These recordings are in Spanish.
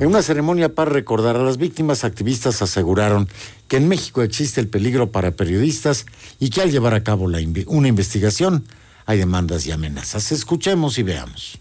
En una ceremonia para recordar a las víctimas, activistas aseguraron que en México existe el peligro para periodistas y que al llevar a cabo una investigación hay demandas y amenazas. Escuchemos y veamos.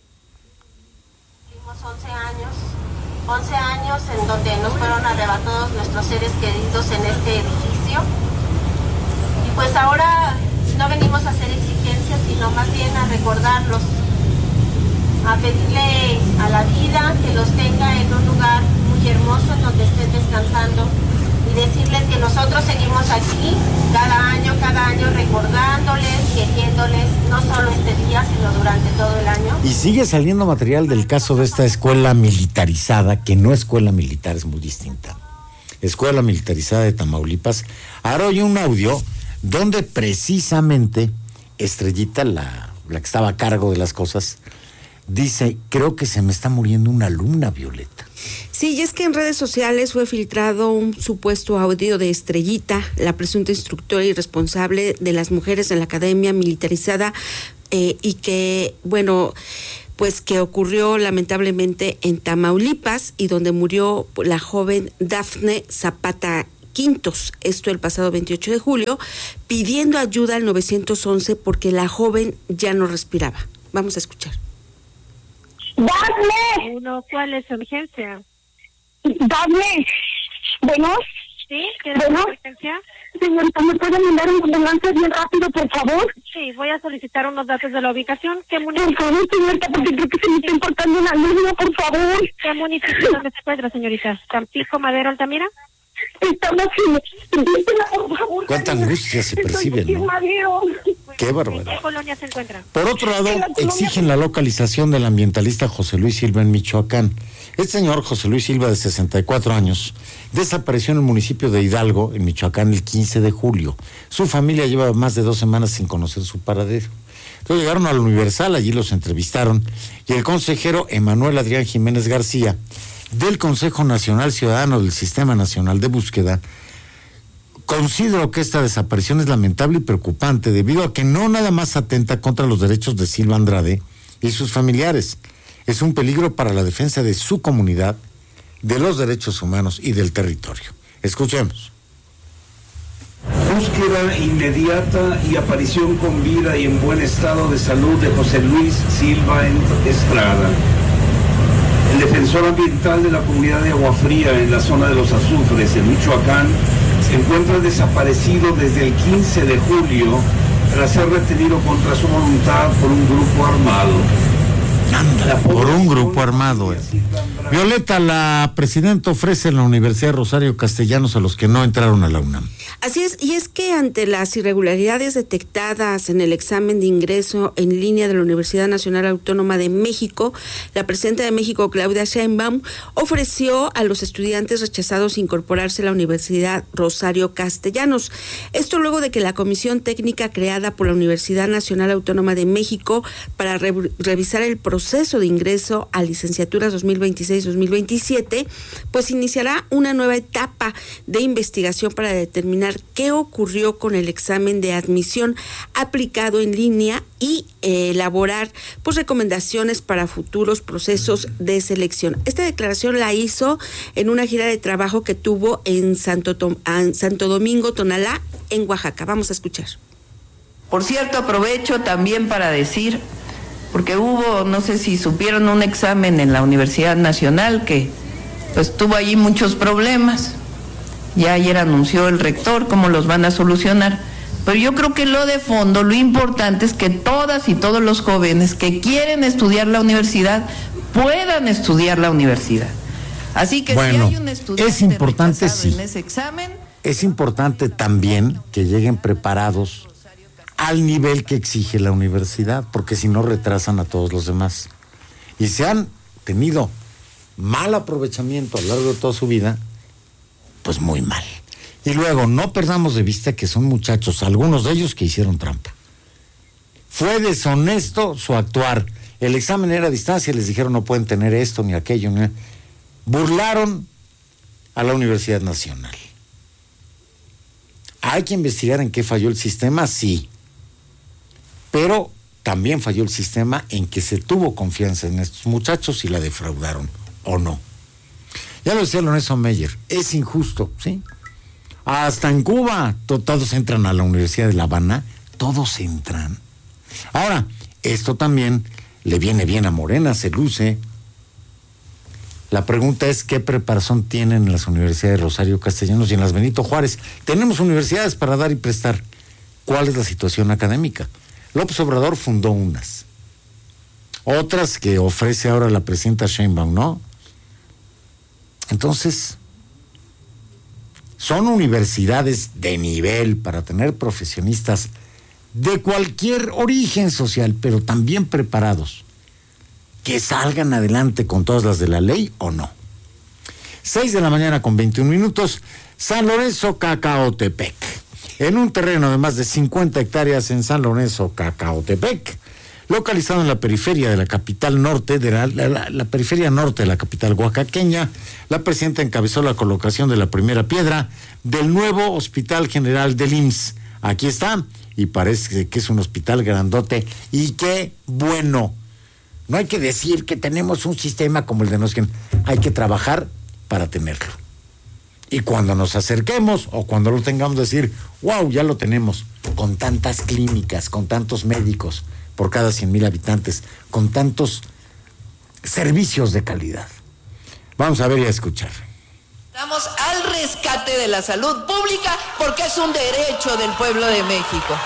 11 años en donde nos fueron arrebatados nuestros seres queridos en este edificio. Y pues ahora no venimos a hacer exigencias, sino más bien a recordarlos, a pedirle a la vida que los tenga en un lugar muy hermoso en donde estén descansando y decirles que nosotros seguimos aquí cada año recordándoles, queriéndoles, no solo este día, sino durante todo el año. Y sigue saliendo material del caso de esta escuela militarizada, que no escuela militar, es muy distinta. Escuela militarizada de Tamaulipas. Ahora oye un audio donde precisamente Estrellita, la que estaba a cargo de las cosas, dice: creo que se me está muriendo una alumna, Violeta. Sí, y es que en redes sociales fue filtrado un supuesto audio de Estrellita, la presunta instructora y responsable de las mujeres en la academia militarizada, y que, bueno, pues que ocurrió lamentablemente en Tamaulipas y donde murió la joven Dafne Zapata Quintos, esto el pasado 28 de julio, pidiendo ayuda al 911 porque la joven ya no respiraba. Vamos a escuchar. ¡Dafne! ¿Cuál es su urgencia? ¡Dafne! ¿Bueno? ¿Sí? ¿Tienes ¿Bueno? urgencia? Señorita, ¿me puede mandar un ambulancia bien rápido, por favor? Sí, voy a solicitar unos datos de la ubicación. ¿Qué Por municipio? favor, señorita, porque creo que se me está importando una alumna, por favor. ¿Qué municipio donde se encuentra, señorita? ¿Tampico, Madero, Altamira? Estamos en... Dísela, por favor. Cuánta angustia se percibe, Estoy aquí ¿no? en Madero. Qué ¿En barbaridad. qué colonia se encuentra? Por otro lado, exigen la localización del ambientalista José Luis Silva en Michoacán. Este señor, José Luis Silva, de 64 años, desapareció en el municipio de Hidalgo, en Michoacán, el 15 de julio. Su familia lleva más de 2 semanas sin conocer su paradero. Entonces llegaron al Universal, allí los entrevistaron, y el consejero Emanuel Adrián Jiménez García, del Consejo Nacional Ciudadano del Sistema Nacional de Búsqueda, considero que esta desaparición es lamentable y preocupante debido a que no nada más atenta contra los derechos de Silva Andrade y sus familiares. Es un peligro para la defensa de su comunidad, de los derechos humanos y del territorio. Escuchemos. Búsqueda inmediata y aparición con vida y en buen estado de salud de José Luis Silva Estrada. El defensor ambiental de la comunidad de Agua Fría en la zona de Los Azufres, en Michoacán, se encuentra desaparecido desde el 15 de julio tras ser retenido contra su voluntad por un grupo armado. Anda, por un grupo armado. Violeta, la presidenta ofrece en la Universidad Rosario Castellanos a los que no entraron a la UNAM. Así es, y es que ante las irregularidades detectadas en el examen de ingreso en línea de la Universidad Nacional Autónoma de México, la presidenta de México, Claudia Sheinbaum, ofreció a los estudiantes rechazados incorporarse a la Universidad Rosario Castellanos. Esto luego de que la comisión técnica creada por la Universidad Nacional Autónoma de México para revisar el proceso de ingreso a licenciaturas 2026-2027, pues iniciará una nueva etapa de investigación para determinar qué ocurrió con el examen de admisión aplicado en línea y elaborar pues recomendaciones para futuros procesos de selección. Esta declaración la hizo en una gira de trabajo que tuvo en Santo Domingo, Tonalá, en Oaxaca. Vamos a escuchar. Por cierto, aprovecho también para decir, porque hubo, no sé si supieron, un examen en la Universidad Nacional que pues tuvo allí muchos problemas. Ya ayer anunció el rector cómo los van a solucionar. Pero yo creo que lo de fondo, lo importante es que todas y todos los jóvenes que quieren estudiar la universidad puedan estudiar la universidad. Así que bueno, si hay un estudiante es importante, sí, en ese examen, es importante también que lleguen preparados al nivel que exige la universidad, porque si no retrasan a todos los demás. Y se han tenido mal aprovechamiento a lo largo de toda su vida, pues muy mal. Y luego, no perdamos de vista que son muchachos, algunos de ellos que hicieron trampa. Fue deshonesto su actuar. El examen era a distancia, les dijeron no pueden tener esto ni aquello. Burlaron a la Universidad Nacional. ¿Hay que investigar en qué falló el sistema? Sí. Pero también falló el sistema en que se tuvo confianza en estos muchachos y la defraudaron, ¿o no? Ya lo decía Lorenzo Meyer, es injusto, ¿sí? Hasta en Cuba, todos entran a la Universidad de La Habana, todos entran. Ahora, esto también le viene bien a Morena, se luce. La pregunta es qué preparación tienen en las universidades de Rosario Castellanos y en las Benito Juárez. Tenemos universidades para dar y prestar. ¿Cuál es la situación académica? López Obrador fundó unas. Otras que ofrece ahora la presidenta Sheinbaum, ¿no? Entonces, son universidades de nivel para tener profesionistas de cualquier origen social, pero también preparados, que salgan adelante con todas las de la ley o no. 6:21 a.m. San Lorenzo, Cacaotepec. En un terreno de más de 50 hectáreas en San Lorenzo, Cacaotepec, localizado en la periferia de la capital norte, la periferia norte de la capital oaxaqueña, la presidenta encabezó la colocación de la primera piedra del nuevo Hospital General del IMSS. Aquí está, y parece que es un hospital grandote, y qué bueno. No hay que decir que tenemos un sistema como el de nosotros, hay que trabajar para tenerlo. Y cuando nos acerquemos o cuando lo tengamos, decir, wow, ya lo tenemos, con tantas clínicas, con tantos médicos por cada 100,000 habitantes, con tantos servicios de calidad. Vamos a ver y a escuchar. Vamos al rescate de la salud pública porque es un derecho del pueblo de México.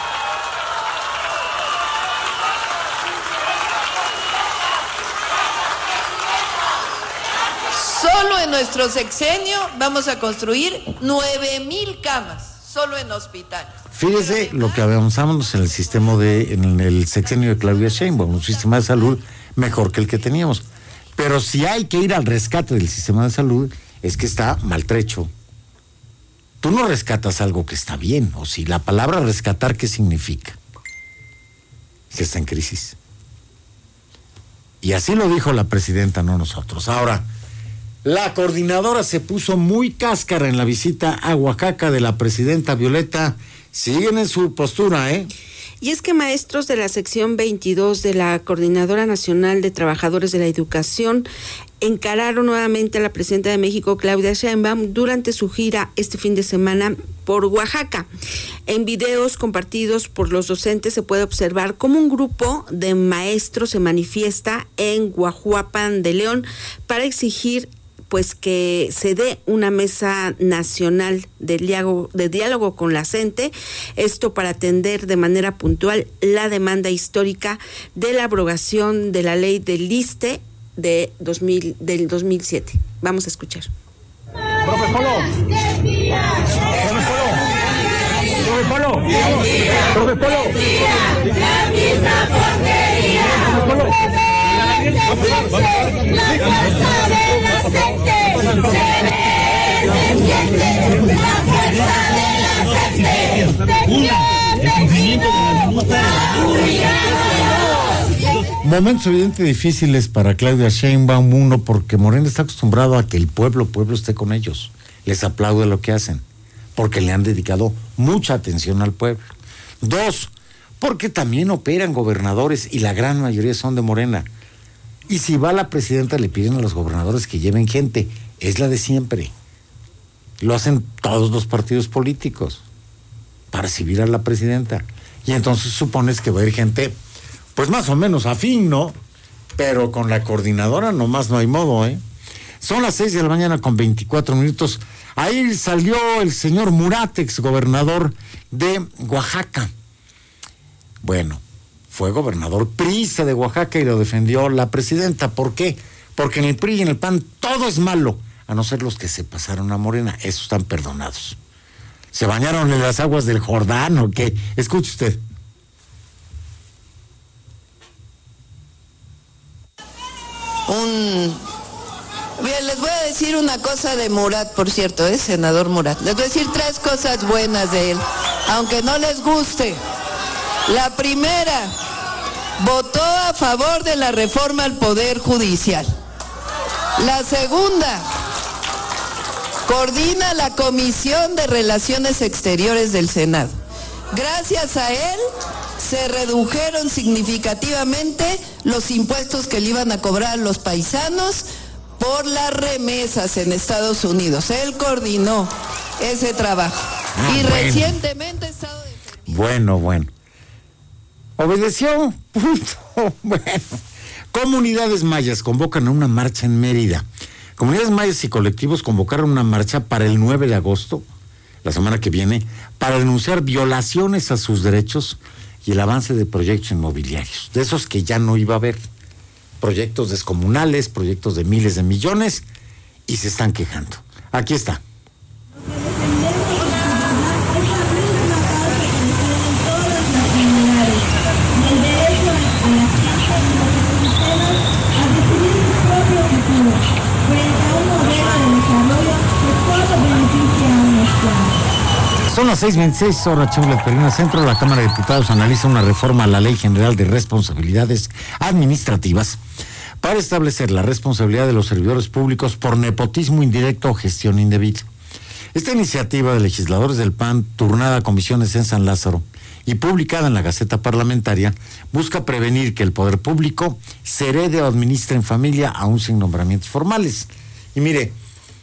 Solo en nuestro sexenio vamos a construir 9,000 camas, solo en hospitales. Fíjese lo que avanzamos en el sistema en el sexenio de Claudia Sheinbaum, un sistema de salud mejor que el que teníamos. Pero si hay que ir al rescate del sistema de salud, es que está maltrecho. Tú no rescatas algo que está bien, o si la palabra rescatar, ¿qué significa? Que está en crisis. Y así lo dijo la presidenta, no nosotros. Ahora, la coordinadora se puso muy cáscara en la visita a Oaxaca de la presidenta Violeta. Siguen en su postura, ¿eh? Y es que maestros de la sección 22 de la Coordinadora Nacional de Trabajadores de la Educación encararon nuevamente a la presidenta de México, Claudia Sheinbaum, durante su gira este fin de semana por Oaxaca. En videos compartidos por los docentes se puede observar cómo un grupo de maestros se manifiesta en Guajuapan de León para exigir pues que se dé una mesa nacional de diálogo con la CENTE, esto para atender de manera puntual la demanda histórica de la abrogación de la ley del ISSSTE del 2007. Vamos a escuchar. Profe Polo. La misma porquería. La fuerza de la gente se siente. La fuerza de la gente. Momentos evidentemente difíciles para Claudia Sheinbaum, uno, porque Morena está acostumbrado a que el pueblo esté con ellos, les aplaude lo que hacen, porque le han dedicado mucha atención al pueblo. Dos, porque también operan gobernadores y la gran mayoría son de Morena. Y si va la presidenta, le piden a los gobernadores que lleven gente, es la de siempre. Lo hacen todos los partidos políticos para recibir a la presidenta. Y entonces supones que va a ir gente, pues más o menos afín, ¿no? Pero con la coordinadora nomás no hay modo, ¿eh? Son las 6:24 a.m. Ahí salió el señor Murat, exgobernador de Oaxaca. Bueno, fue gobernador priista de Oaxaca y lo defendió la presidenta. ¿Por qué? Porque en el PRI y en el PAN todo es malo, a no ser los que se pasaron a Morena. Esos están perdonados. ¿Se bañaron en las aguas del Jordán o qué? Escuche usted. Bien, les voy a decir una cosa de Murat, por cierto, senador Murat. Les voy a decir 3 cosas buenas de él, aunque no les guste. La primera, votó a favor de la reforma al Poder Judicial. La segunda, coordina la Comisión de Relaciones Exteriores del Senado. Gracias a él se redujeron significativamente los impuestos que le iban a cobrar a los paisanos por las remesas en Estados Unidos. Él coordinó ese trabajo. Y recientemente ha estado defendiendo. Bueno. Obedeció. Punto. Bueno. Comunidades mayas convocan a una marcha en Mérida. Comunidades mayas y colectivos convocaron una marcha para el 9 de agosto, la semana que viene, para denunciar violaciones a sus derechos y el avance de proyectos inmobiliarios, de esos que ya no iba a haber. Proyectos descomunales, proyectos de miles de millones, y se están quejando. Aquí está. Son las 6:26, hora Chula, Perina Centro. La Cámara de Diputados analiza una reforma a la Ley General de Responsabilidades Administrativas para establecer la responsabilidad de los servidores públicos por nepotismo indirecto o gestión indebida. Esta iniciativa de legisladores del PAN, turnada a comisiones en San Lázaro y publicada en la Gaceta Parlamentaria, busca prevenir que el poder público se herede o administre en familia aún sin nombramientos formales. Y mire,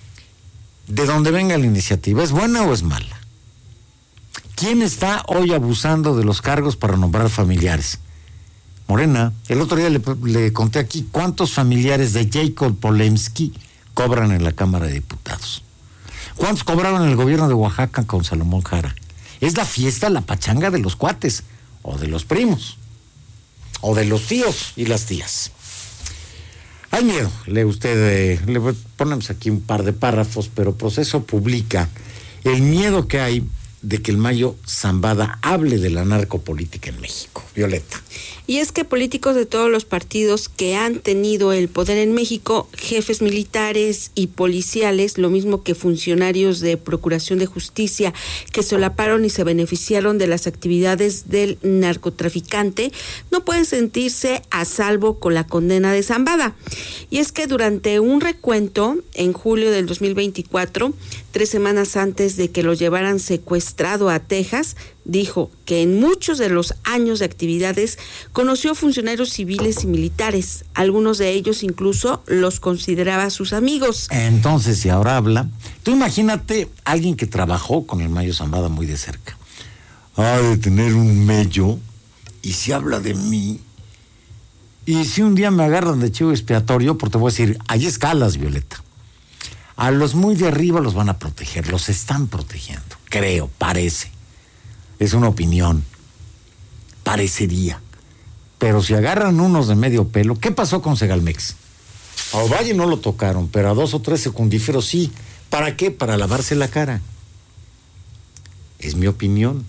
de donde venga la iniciativa, ¿es buena o es mala? ¿Quién está hoy abusando de los cargos para nombrar familiares? Morena. El otro día le conté aquí cuántos familiares de Jacob Polemski cobran en la Cámara de Diputados. ¿Cuántos cobraban en el gobierno de Oaxaca con Salomón Jara? Es la fiesta, la pachanga de los cuates, o de los primos, o de los tíos y las tías. Hay miedo, lee usted, le ponemos aquí un par de párrafos, pero Proceso publica el miedo que hay de que el Mayo Zambada hable de la narcopolítica en México. Violeta. Y es que políticos de todos los partidos que han tenido el poder en México, jefes militares y policiales, lo mismo que funcionarios de Procuración de Justicia, que solaparon y se beneficiaron de las actividades del narcotraficante, no pueden sentirse a salvo con la condena de Zambada. Y es que durante un recuento, en julio del 2024, 3 semanas antes de que lo llevaran secuestrado a Texas, dijo que en muchos de los años de actividades conoció funcionarios civiles y militares. Algunos de ellos incluso los consideraba sus amigos. Entonces, si ahora habla, tú imagínate alguien que trabajó con el Mayo Zambada muy de cerca. Ha de tener un mello, y si habla de mí, y si un día me agarran de chivo expiatorio, porque te voy a decir, hay escalas, Violeta. A los muy de arriba los van a proteger, los están protegiendo, creo, parece. Es una opinión, parecería. Pero si agarran unos de medio pelo, ¿qué pasó con Segalmex? A Ovalle no lo tocaron, pero a 2 o 3 secundíferos sí. ¿Para qué? Para lavarse la cara. Es mi opinión.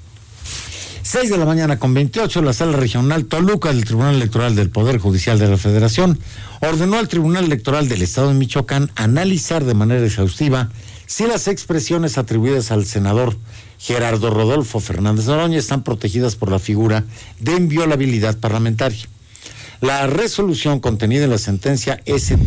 6:28 a.m, la Sala Regional Toluca del Tribunal Electoral del Poder Judicial de la Federación ordenó al Tribunal Electoral del Estado de Michoacán analizar de manera exhaustiva si las expresiones atribuidas al senador Gerardo Rodolfo Fernández Noroña están protegidas por la figura de inviolabilidad parlamentaria. La resolución contenida en la sentencia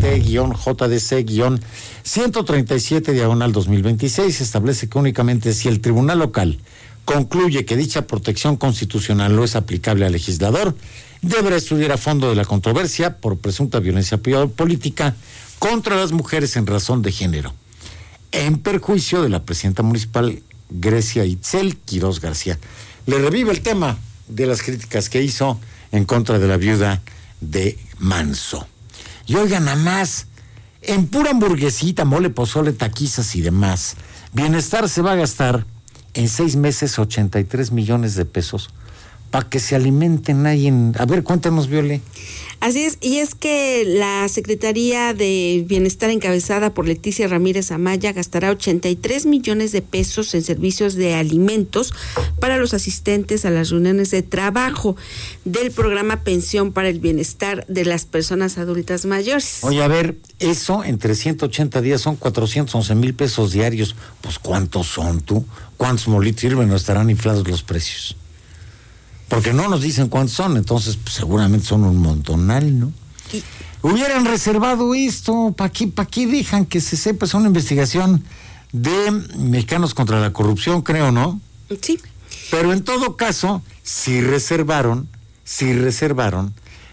ST-JDC-137/2026 establece que únicamente si el tribunal local concluye que dicha protección constitucional no es aplicable al legislador, deberá estudiar a fondo de la controversia por presunta violencia política contra las mujeres en razón de género, en perjuicio de la presidenta municipal Grecia Itzel Quirós García. Le revive el tema de las críticas que hizo en contra de la viuda de Manso. Y oigan, nada más, en pura hamburguesita, mole, pozole, taquizas y demás, Bienestar se va a gastar en 6 meses 83 millones de pesos para que se alimenten ahí en... A ver, cuéntanos, Viole. Así es, y es que la Secretaría de Bienestar encabezada por Leticia Ramírez Amaya gastará 83 millones de pesos en servicios de alimentos para los asistentes a las reuniones de trabajo del programa Pensión para el Bienestar de las Personas Adultas Mayores. Oye, a ver, eso en 380 días son 411 pesos diarios. Pues, ¿cuántos son tú? ¿Cuántos molitos sirven? ¿No estarán inflados los precios? Porque no nos dicen cuántos son, entonces pues, seguramente son un montonal, ¿no? Hubieran reservado esto, ¿para qué dejan que se sepa? Es una investigación de Mexicanos contra la Corrupción, creo, ¿no? Sí. Pero en todo caso, sí reservaron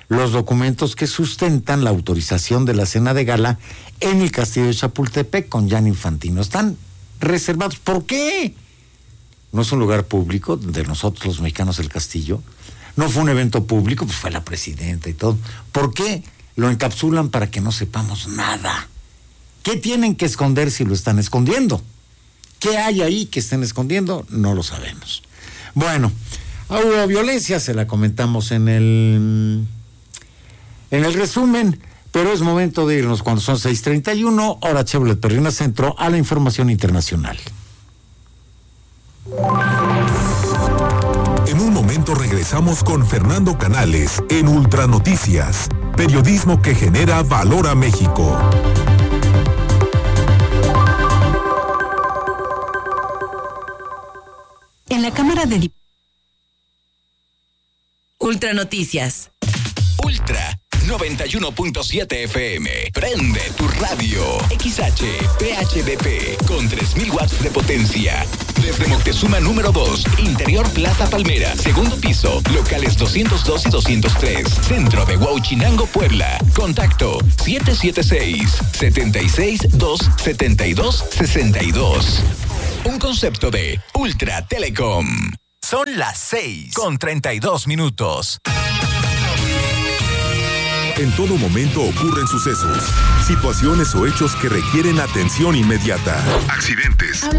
los documentos que sustentan la autorización de la cena de gala en el Castillo de Chapultepec con Gianni Infantino. Están reservados. ¿Por qué? No es un lugar público de nosotros los mexicanos el Castillo. No fue un evento público, pues fue la presidenta y todo. ¿Por qué lo encapsulan para que no sepamos nada? ¿Qué tienen que esconder si lo están escondiendo? ¿Qué hay ahí que estén escondiendo? No lo sabemos. Bueno, hubo violencia, se la comentamos en el resumen, pero es momento de irnos cuando son 6:31, hora Chevrolet Perrina Centro, a la información internacional. En un momento regresamos con Fernando Canales en Ultranoticias, periodismo que genera valor a México. En la Cámara de Ultranoticias. Ultra 91.7 FM. Prende tu radio. XH PHDP con 3000 watts de potencia. Desde Moctezuma número 2, Interior Plaza Palmera, segundo piso, locales 202 y 203, centro de Huauchinango, Puebla. Contacto 776-272-6262. Un concepto de Ultra Telecom. Son las 6:32. En todo momento ocurren sucesos, situaciones o hechos que requieren atención inmediata. Accidentes,